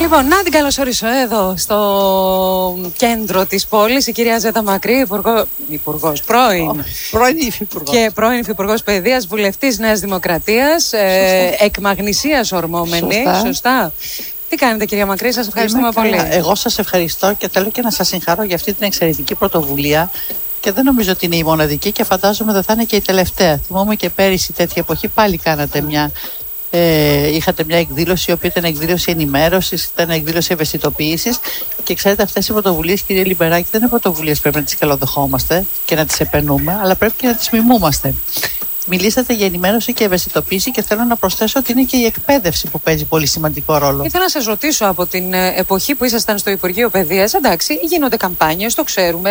Λοιπόν, να την καλωσορίσω εδώ στο κέντρο της πόλης η κυρία Ζέτα Μακρύ, πρώην Υφυπουργός Παιδείας, βουλευτής Νέας Δημοκρατίας, εκμαγνησίας ορμόμενη. Σωστά. Τι κάνετε, κυρία Μακρύ, σας ευχαριστούμε πολύ. Εγώ σας ευχαριστώ και θέλω και να σας συγχαρώ για αυτή την εξαιρετική πρωτοβουλία. Και δεν νομίζω ότι είναι η μοναδική και φαντάζομαι δεν θα είναι και η τελευταία. Θυμόμαι και πέρυσι τέτοια εποχή πάλι κάνατε είχατε μια εκδήλωση, η οποία ήταν εκδήλωση ενημέρωσης, ήταν εκδήλωση ευαισθητοποίησης. Και ξέρετε, αυτές οι πρωτοβουλίες, κύριε Λιμπεράκη, δεν είναι πρωτοβουλίες που πρέπει να τις καλοδεχόμαστε και να τις επενούμε, αλλά πρέπει και να τις μιμούμαστε. Μιλήσατε για ενημέρωση και ευαισθητοποίηση και θέλω να προσθέσω ότι είναι και η εκπαίδευση που παίζει πολύ σημαντικό ρόλο. Ήθελα να σας ρωτήσω, από την εποχή που ήσασταν στο Υπουργείο Παιδείας, εντάξει, γίνονται καμπάνιες, το ξέρουμε.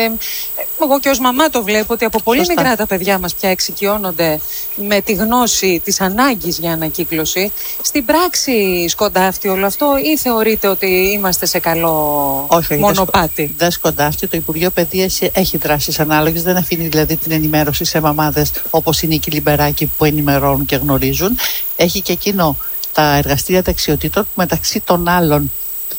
Εγώ και ως μαμά το βλέπω ότι από πολύ μικρά τα παιδιά μας πια εξοικειώνονται με τη γνώση της ανάγκης για ανακύκλωση. Στην πράξη σκοντάφτει όλο αυτό ή θεωρείτε ότι είμαστε σε καλό μονοπάτι? Δεν σκοντάφτει. Το Υπουργείο Παιδείας έχει δράσεις ανάλογες, δεν αφήνει δηλαδή την ενημέρωση σε μαμάδες όπως είναι οι Λιμπεράκη που ενημερώνουν και γνωρίζουν. Έχει και εκείνο τα εργαστήρια δεξιοτήτων που μεταξύ των άλλων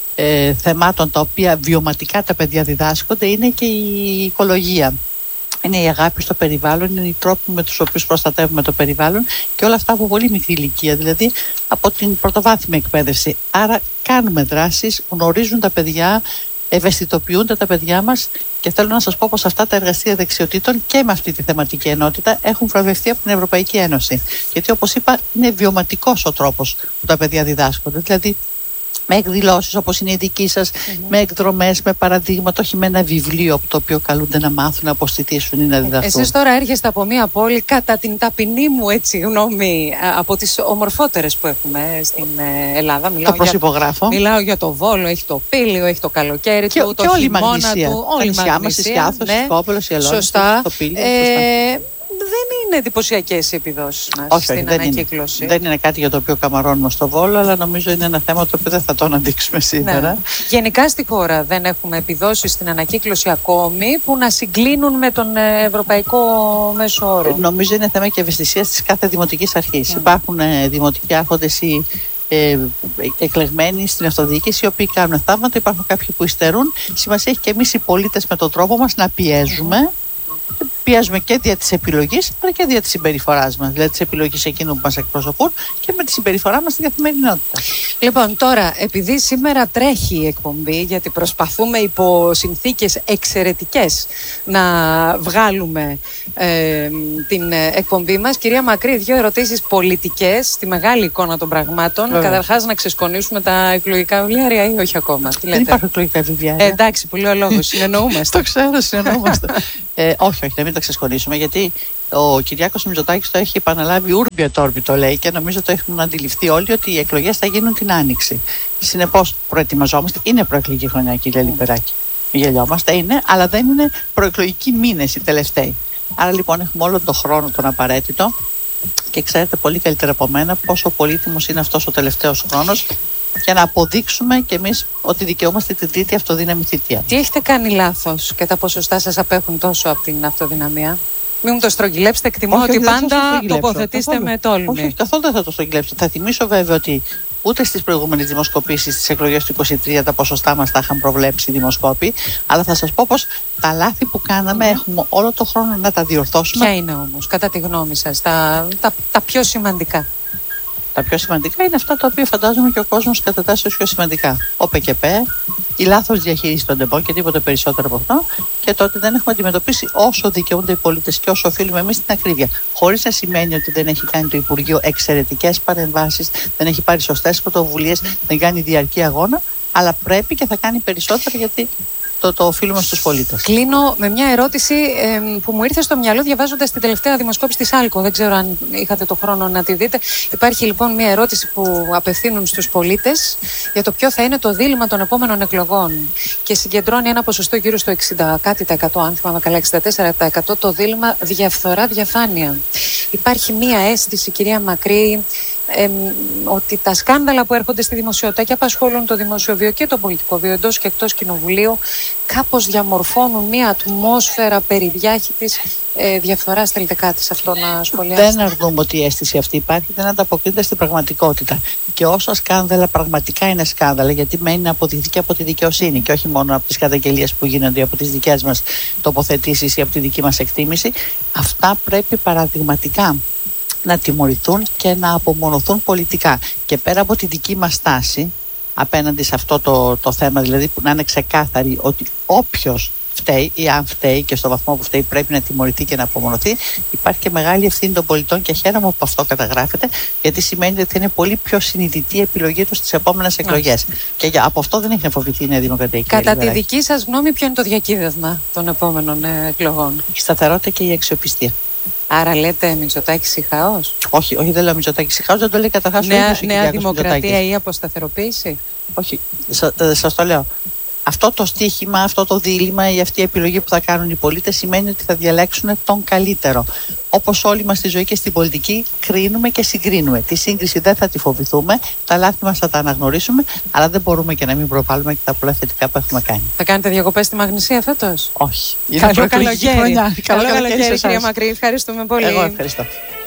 θεμάτων τα οποία βιωματικά τα παιδιά διδάσκονται είναι και η οικολογία. Είναι η αγάπη στο περιβάλλον, είναι οι τρόποι με τους οποίους προστατεύουμε το περιβάλλον και όλα αυτά από πολύ μικρή ηλικία, δηλαδή από την πρωτοβάθμια εκπαίδευση. Άρα κάνουμε δράσεις, γνωρίζουν τα παιδιά, ευαισθητοποιούνται τα παιδιά μας και θέλω να σας πω πως αυτά τα εργαστήρια δεξιοτήτων και με αυτή τη θεματική ενότητα έχουν βραβευτεί από την Ευρωπαϊκή Ένωση. Γιατί όπως είπα, είναι βιωματικός ο τρόπος που τα παιδιά διδάσκονται. Δηλαδή με εκδηλώσεις όπως είναι η δική σας, με εκδρομές, με παραδείγματα, όχι με ένα βιβλίο από το οποίο καλούνται να μάθουν, να αποστηθήσουν ή να διδαχθούν. Εσείς τώρα έρχεστε από μια πόλη, κατά την ταπεινή μου γνώμη, από τις ομορφότερες που έχουμε στην Ελλάδα. Το προσυπογράφω. Μιλάω για το Βόλο, έχει το Πήλιο, έχει το καλοκαίρι του, το χειμώνα του, όλη η Μαγνησία. Η Σκιάθος, η Σκόπελος, η Ελώνης, σωστά. Το Πήλιο, δεν είναι εντυπωσιακές οι επιδόσεις μας στην ανακύκλωση. Δεν είναι κάτι για το οποίο καμαρώνουμε στο Βόλο, αλλά νομίζω είναι ένα θέμα το οποίο δεν θα το αναδείξουμε σήμερα. Ναι. Γενικά στη χώρα δεν έχουμε επιδόσεις στην ανακύκλωση ακόμη που να συγκλίνουν με τον ευρωπαϊκό μέσο όρο. Νομίζω είναι θέμα και ευαισθησίας της κάθε δημοτικής αρχής. Υπάρχουν δημοτικοί άρχοντες ή εκλεγμένοι στην αυτοδιοίκηση, οι οποίοι κάνουν θαύματα. Υπάρχουν κάποιοι που υστερούν. Σημασία έχει και εμείς οι πολίτες με τον τρόπο μας να πιέζουμε. Πιέζουμε και δια της επιλογής, αλλά και δια της συμπεριφοράς μας. Δηλαδή της επιλογής εκείνων που μας εκπροσωπούν και με τη συμπεριφορά μας στην καθημερινότητα. Λοιπόν, τώρα, επειδή σήμερα τρέχει η εκπομπή, γιατί προσπαθούμε υπό συνθήκες εξαιρετικές να βγάλουμε την εκπομπή μας, κυρία Μακρύ, δύο ερωτήσεις πολιτικές στη μεγάλη εικόνα των πραγμάτων. Καταρχάς, να ξεσκονίσουμε τα εκλογικά βιβλιάρια ή όχι ακόμα? Δεν υπάρχουν εκλογικά βιβλιάρια. Εντάξει, πολύ ο λόγος. Συνεννοούμαστε. Το ξέρω, συνεννοούμαστε. Όχι, να μην τα ξεσχωρήσουμε, γιατί ο Κυριάκος Μητσοτάκης το έχει επαναλάβει ούρμπι ετόρμπι, το λέει, και νομίζω το έχουν αντιληφθεί όλοι ότι οι εκλογές θα γίνουν την Άνοιξη. Συνεπώς, προετοιμαζόμαστε. Είναι προεκλογική χρονιά, κύριε Λιμπεράκη. Γελιόμαστε, είναι, αλλά δεν είναι προεκλογικοί μήνες οι τελευταίοι. Άρα λοιπόν έχουμε όλο τον χρόνο τον απαραίτητο και ξέρετε πολύ καλύτερα από μένα πόσο πολύτιμος είναι αυτός ο τελευταίος χρόνος για να αποδείξουμε κι εμείς ότι δικαιούμαστε την τρίτη αυτοδύναμη θητεία. Τι έχετε κάνει λάθος και τα ποσοστά σας απέχουν τόσο από την αυτοδυναμία? Μην μου το στρογγυλέψετε, εκτιμώ ότι πάντα τοποθετήστε με τόλμη. Όχι, καθόλου δεν θα το στρογγυλέψω. Θα θυμίσω βέβαια ότι ούτε στις προηγούμενες δημοσκοπήσεις στις εκλογές του 2023 τα ποσοστά μας τα είχαν προβλέψει οι δημοσκόποι, αλλά θα σας πω πως τα λάθη που κάναμε έχουμε όλο το χρόνο να τα διορθώσουμε. Ποια είναι όμως, κατά τη γνώμη σας, τα πιο σημαντικά? Τα πιο σημαντικά είναι αυτά τα οποία φαντάζομαι και ο κόσμος κατατάσσει ως πιο σημαντικά. Ο ΠΚΠ, η λάθος διαχείριση των ΤΕΠΟ και τίποτα περισσότερο από αυτό, και το ότι δεν έχουμε αντιμετωπίσει όσο δικαιούνται οι πολίτες και όσο οφείλουμε εμείς την ακρίβεια. Χωρίς να σημαίνει ότι δεν έχει κάνει το Υπουργείο εξαιρετικές παρεμβάσεις, δεν έχει πάρει σωστές πρωτοβουλίες, δεν κάνει διαρκή αγώνα, αλλά πρέπει και θα κάνει περισσότερο, γιατί το οφείλουμε στους πολίτες. Κλείνω με μια ερώτηση που μου ήρθε στο μυαλό διαβάζοντας την τελευταία δημοσκόπηση της Άλκο. Δεν ξέρω αν είχατε το χρόνο να τη δείτε. Υπάρχει λοιπόν μια ερώτηση που απευθύνουν στους πολίτες για το ποιο θα είναι το δίλημμα των επόμενων εκλογών. Και συγκεντρώνει ένα ποσοστό γύρω στο 60%, αν θυμάμαι καλά, 64% το δίλημμα διαφθορά-διαφάνεια. Υπάρχει μια αίσθηση, κυρία Μακρύ, ότι τα σκάνδαλα που έρχονται στη δημοσιότητα και απασχολούν το δημόσιο βίο και το πολιτικό βίο εντός και εκτός κοινοβουλίου κάπως διαμορφώνουν μια ατμόσφαιρα περιδιάχυτης διαφθοράς. Θέλετε κάτι σε αυτό να σχολιάσετε? Δεν αρνούμε ότι η αίσθηση αυτή υπάρχει, δεν ανταποκρίνεται στην πραγματικότητα. Και όσα σκάνδαλα πραγματικά είναι σκάνδαλα, γιατί μένει να αποδειχθεί και από τη δικαιοσύνη και όχι μόνο από τις καταγγελίες που γίνονται, από τις δικές μας τοποθετήσεις ή από τη δική μας εκτίμηση, αυτά πρέπει παραδειγματικά να τιμωρηθούν και να απομονωθούν πολιτικά. Και πέρα από τη δική μας στάση απέναντι σε αυτό το θέμα, δηλαδή που να είναι ξεκάθαρη ότι όποιος φταίει ή αν φταίει και στο βαθμό που φταίει πρέπει να τιμωρηθεί και να απομονωθεί, υπάρχει και μεγάλη ευθύνη των πολιτών και χαίρομαι που αυτό καταγράφεται, γιατί σημαίνει ότι θα είναι πολύ πιο συνειδητή η επιλογή του στις επόμενες εκλογές. Και από αυτό δεν έχει να φοβηθεί η Νέα Δημοκρατία. Κατά τη δική σας γνώμη, ποιο είναι το διακύβευμα των επόμενων εκλογών? Η σταθερότητα και η αξιοπιστία. Άρα λέτε Μητσοτάκης ή χαός? Όχι, δεν λέω Μητσοτάκης ή χαός, δεν το λέει καταρχάς ο ίδιος ο Νέα Δημοκρατία ή αποσταθεροποίηση? Όχι, σας το λέω. Αυτό το στίχημα, αυτό το δίλημμα ή αυτή η επιλογή που θα κάνουν οι πολίτες σημαίνει ότι θα διαλέξουν τον καλύτερο. Όπως όλοι μας στη ζωή και στην πολιτική, κρίνουμε και συγκρίνουμε. Τη σύγκριση δεν θα τη φοβηθούμε, τα λάθη μας θα τα αναγνωρίσουμε, αλλά δεν μπορούμε και να μην προβάλλουμε και τα πολλά θετικά που έχουμε κάνει. Θα κάνετε διακοπές στη Μαγνησία φέτος? Όχι. Καλό καλοκαίρι. Καλό καλοκαίρι, κυρία Μακρύ. Ευχαριστούμε πολύ. Εγώ ευχαριστώ.